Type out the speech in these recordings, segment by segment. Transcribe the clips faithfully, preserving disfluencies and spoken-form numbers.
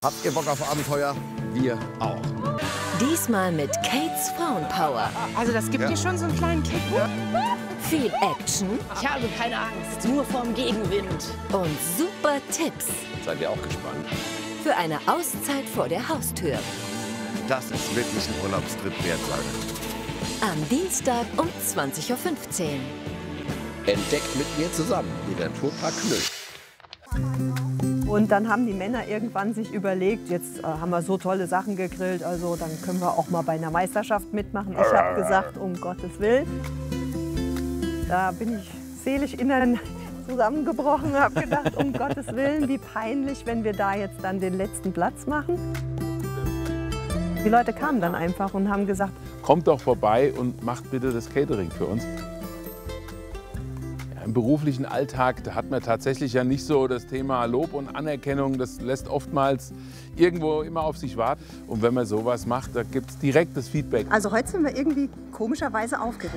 Habt ihr Bock auf Abenteuer? Wir auch. Diesmal mit Kates Frauenpower. Also das gibt Ja. dir schon so einen kleinen Kick, ne? Viel Action Ich habe keine Angst, nur vorm Gegenwind. und super Tipps Seid ihr auch gespannt? für eine Auszeit vor der Haustür. Das ist wirklich ein Urlaubstrip wert, Leute. Am Dienstag um zwanzig Uhr fünfzehn. Entdeckt mit mir zusammen den Naturpark Knüll. Und dann haben die Männer irgendwann sich überlegt, jetzt äh, haben wir so tolle Sachen gegrillt, also dann können wir auch mal bei einer Meisterschaft mitmachen. Ich habe gesagt, um Gottes Willen. Da bin ich seelisch innern zusammengebrochen, habe gedacht, um Gottes Willen, wie peinlich, wenn wir da jetzt dann den letzten Platz machen. Die Leute kamen dann einfach und haben gesagt, Kommt doch vorbei und macht bitte das Catering für uns. Ja, im beruflichen Alltag, da hat man tatsächlich ja nicht so das Thema Lob und Anerkennung. Das lässt oftmals irgendwo immer auf sich warten. Und wenn man sowas macht, da gibt es direkt das Feedback. also heute sind wir irgendwie komischerweise aufgeregt.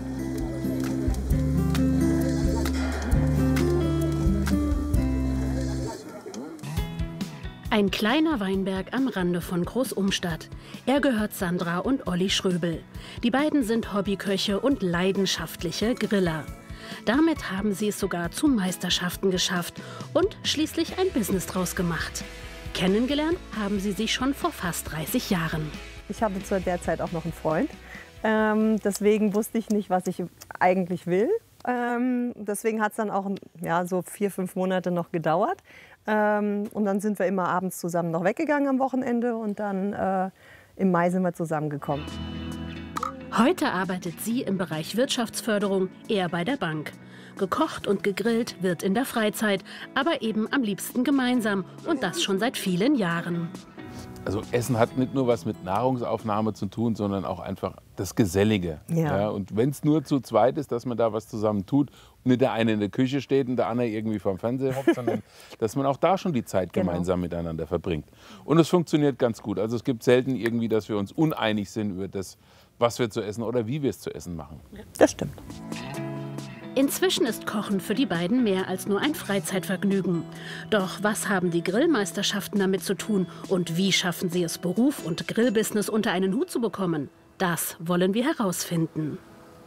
Ein kleiner Weinberg am Rande von Großumstadt. Er gehört Sandra und Olli Schröbel. Die beiden sind Hobbyköche und leidenschaftliche Griller. Damit haben sie es sogar zu Meisterschaften geschafft und schließlich ein Business draus gemacht. Kennengelernt haben sie sich schon vor fast dreißig Jahren. Ich hatte zu der Zeit auch noch einen Freund. Ähm, deswegen wusste ich nicht, was ich eigentlich will. Ähm, deswegen hat es dann auch ja, so vier, fünf Monate noch gedauert. Ähm, und dann sind wir immer abends zusammen noch weggegangen am Wochenende und dann äh, im Mai sind wir zusammengekommen. Heute arbeitet sie im Bereich Wirtschaftsförderung, er bei der Bank. Gekocht und gegrillt wird in der Freizeit, aber eben am liebsten gemeinsam und das schon seit vielen Jahren. Also Essen hat nicht nur was mit Nahrungsaufnahme zu tun, sondern auch einfach das Gesellige. Ja. Und wenn es nur zu zweit ist, dass man da was zusammen tut und nicht der eine in der Küche steht und der andere irgendwie vorm Fernseher hockt, sondern dass man auch da schon die Zeit Genau. gemeinsam miteinander verbringt. Und es funktioniert ganz gut. Also es gibt selten irgendwie, dass wir uns uneinig sind über das, was wir zu essen oder wie wir es zu essen machen. Das stimmt. Inzwischen ist Kochen für die beiden mehr als nur ein Freizeitvergnügen. Doch was haben die Grillmeisterschaften damit zu tun und wie schaffen sie es, Beruf und Grillbusiness unter einen Hut zu bekommen? Das wollen wir herausfinden.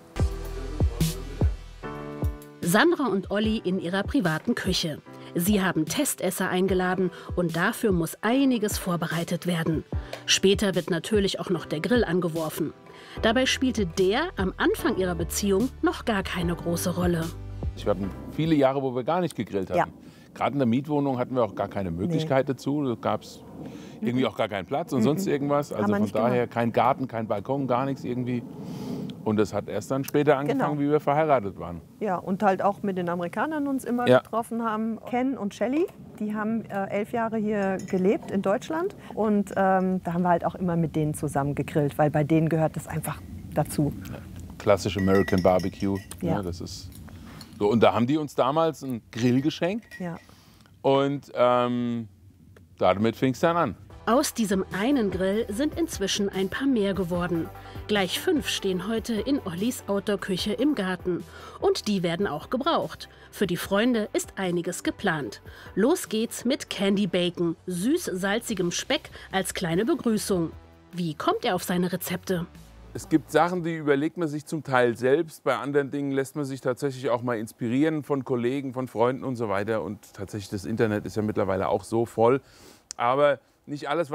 Sandra und Olli in ihrer privaten Küche. Sie haben Testesser eingeladen und dafür muss einiges vorbereitet werden. Später wird natürlich auch noch der Grill angeworfen. Dabei spielte der am Anfang ihrer Beziehung noch gar keine große Rolle. Wir hatten viele Jahre, wo wir gar nicht gegrillt hatten. Ja. Gerade in der Mietwohnung hatten wir auch gar keine Möglichkeit dazu. Da gab es irgendwie auch gar keinen Platz und sonst irgendwas. Also wir von nicht daher gemacht. kein Garten, kein Balkon, gar nichts irgendwie. Und das hat erst dann später angefangen, Genau. wie wir verheiratet waren. Ja, und halt auch mit den Amerikanern uns immer Ja. getroffen haben. Ken und Shelly, die haben äh, elf Jahre hier gelebt in Deutschland. Und ähm, da haben wir halt auch immer mit denen zusammen gegrillt, weil bei denen gehört das einfach dazu. Klassisch American Barbecue. Ja. Ja, das ist so. Und da haben die uns damals einen Grill geschenkt. Ja. Und ähm, damit fing es dann an. Aus diesem einen Grill sind inzwischen ein paar mehr geworden. Gleich fünf stehen heute in Ollis Outdoor-Küche im Garten. Und die werden auch gebraucht. Für die Freunde ist einiges geplant. Los geht's mit Candy Bacon, süß-salzigem Speck als kleine Begrüßung. Wie kommt er auf seine Rezepte? Es gibt Sachen, die überlegt man sich zum Teil selbst. Bei anderen Dingen lässt man sich tatsächlich auch mal inspirieren von Kollegen, von Freunden und so weiter. Und tatsächlich das Internet ist ja mittlerweile auch so voll. Aber nicht alles, was